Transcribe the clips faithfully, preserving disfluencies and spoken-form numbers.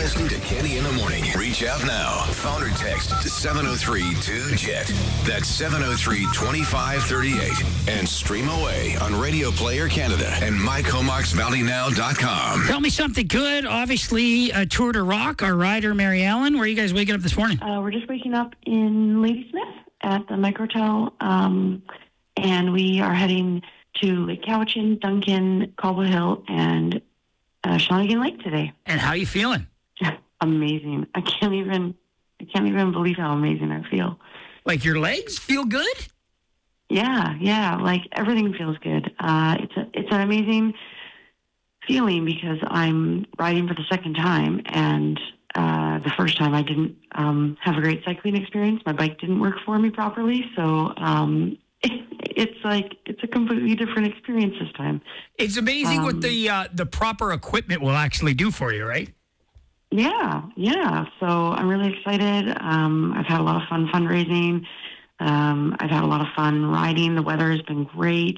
listening to Kenny in the Morning. Reach out now. Phone or text to seven oh three two Jet. That's seven oh three, two five three eight. And stream away on Radio Player Canada and my comox valley now dot com. Tell me something good. Obviously, a Tour de Rock. Our rider, Mary Ellen. Where are you guys waking up this morning? Uh, we're just waking up in Ladysmith at the Microtel, um, and we are heading to Lake Cowichan, Duncan, Cobble Hill, and uh, Shawnigan Lake today. And how you feeling? Amazing. I can't even, I can't even believe how amazing I feel. Like your legs feel good? Yeah, yeah. Like everything feels good. Uh, it's a, it's an amazing feeling because I'm riding for the second time, and uh, the first time I didn't um, have a great cycling experience. My bike didn't work for me properly, so um, it, it's like it's a completely different experience this time. It's amazing um, what the uh, the proper equipment will actually do for you, right? Yeah, yeah. So I'm really excited. Um, I've had a lot of fun fundraising. Um, I've had a lot of fun riding. The weather has been great.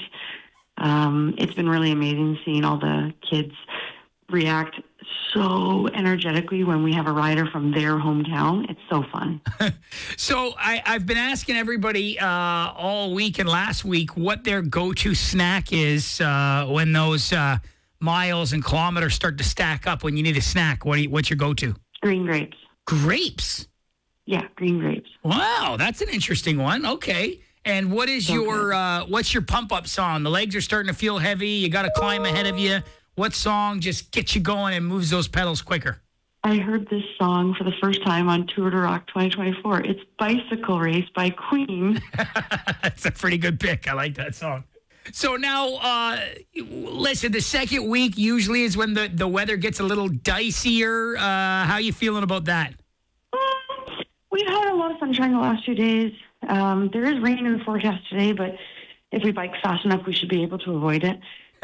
Um, it's been really amazing seeing all the kids react so energetically when we have a rider from their hometown. It's so fun. So I, I've been asking everybody uh, all week and last week what their go-to snack is uh, when those uh, miles and kilometers start to stack up. When you need a snack, what do you, what's your go-to? Green grapes. Grapes? Yeah, green grapes. Wow, that's an interesting one. Okay. And what is So your good. uh, what's your pump up song? The legs are starting to feel heavy. You got to climb ahead of you. What song just gets you going and moves those pedals quicker? I heard this song for the first time on Tour de Rock twenty twenty-four. It's Bicycle Race by Queen. That's a pretty good pick. I like that song. So now, uh, listen, the second week usually is when the, the weather gets a little dicier. Uh, how you feeling about that? Um, We've had a lot of sunshine the last few days. Um, there is rain in the forecast today, but if we bike fast enough, we should be able to avoid it.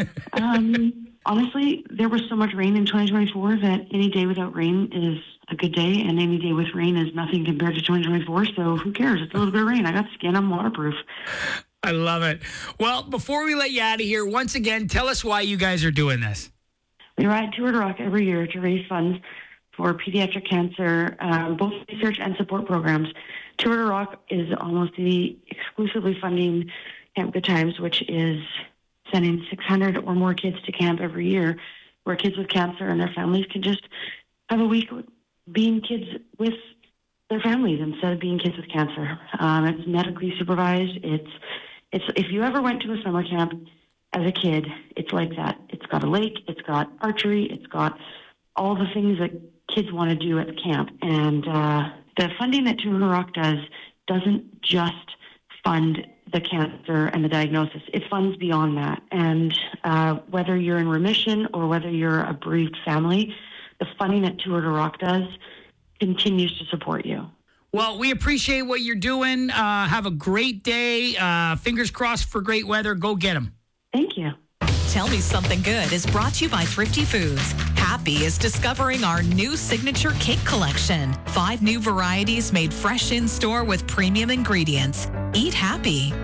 Um, honestly, there was so much rain in twenty twenty-four that any day without rain is a good day, and any day with rain is nothing compared to twenty twenty-four, so who cares? It's a little bit of rain. I got skin. I'm waterproof. I love it. Well, before we let you out of here, once again, tell us why you guys are doing this. We ride Tour de Rock every year to raise funds for pediatric cancer, um, both research and support programs. Tour de Rock is almost the exclusively funding Camp Good Times, which is sending six hundred or more kids to camp every year, where kids with cancer and their families can just have a week being kids with their families instead of being kids with cancer. Um, it's medically supervised. It's it's if you ever went to a summer camp as a kid, it's like that. It's got a lake. It's got archery. It's got all the things that kids want to do at the camp. And uh, the funding that Tour de Rock does doesn't just fund the cancer and the diagnosis. It funds beyond that. And uh, whether you're in remission or whether you're a bereaved family, the funding that Tour de Rock does continues to support you. Well, we appreciate what you're doing. Uh, have a great day. Uh, fingers crossed for great weather. Go get them. Thank you. Tell Me Something Good is brought to you by Thrifty Foods. Happy is discovering our new signature cake collection. Five new varieties made fresh in store with premium ingredients. Eat happy.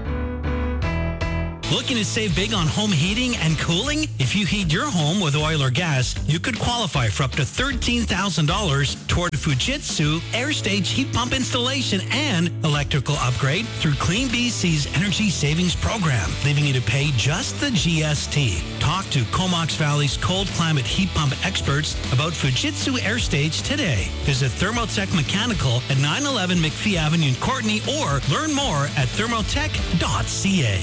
Looking to save big on home heating and cooling? If you heat your home with oil or gas, you could qualify for up to thirteen thousand dollars toward Fujitsu Air Stage heat pump installation and electrical upgrade through Clean B C's Energy Savings Program, leaving you to pay just the G S T. Talk to Comox Valley's cold climate heat pump experts about Fujitsu Air Stage today. Visit Thermotech Mechanical at nine eleven McPhee Avenue in Courtney or learn more at thermotech dot c a.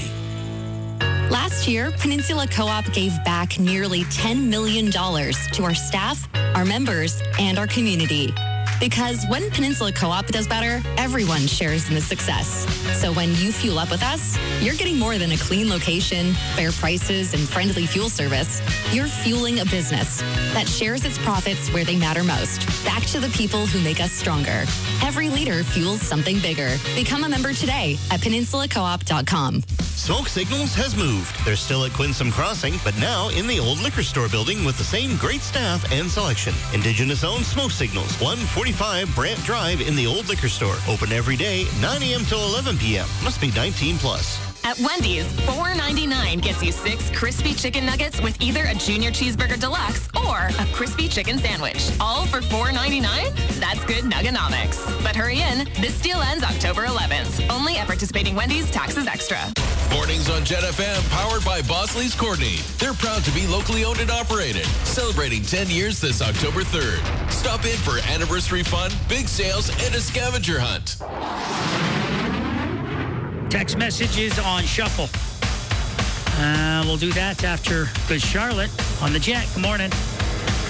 Last year, Peninsula Co-op gave back nearly ten million dollars to our staff, our members, and our community. Because when Peninsula Co-op does better, everyone shares in the success. So when you fuel up with us, you're getting more than a clean location, fair prices, and friendly fuel service. You're fueling a business that shares its profits where they matter most, back to the people who make us stronger. Every liter fuels something bigger. Become a member today at peninsula co op dot com. Smoke Signals has moved. They're still at Quinsam Crossing, but now in the old liquor store building with the same great staff and selection. Indigenous-owned Smoke Signals, one forty-five Brant Drive in the old liquor store. Open every day, nine a.m. till eleven p.m. Must be nineteen plus. At Wendy's, four ninety-nine gets you six crispy chicken nuggets with either a Junior Cheeseburger Deluxe or a crispy chicken sandwich. All for four ninety-nine? That's good Nugganomics. But hurry in. This deal ends October eleventh. Only at participating Wendy's, taxes extra. Mornings on Jet F M, powered by Bosley's Courtney. They're proud to be locally owned and operated, celebrating ten years this October third. Stop in for anniversary fun, big sales, and a scavenger hunt. Text messages on shuffle. Uh, we'll do that after Good Charlotte on the Jet. Good morning.